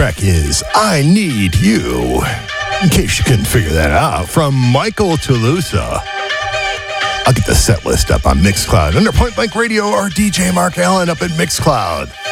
track is I Need You. In case you couldn't figure that out, from Michael Toulouse. I'll get the set list up on Mixcloud. Under Point Blank Radio, our DJ Mark Allen up at Mixcloud.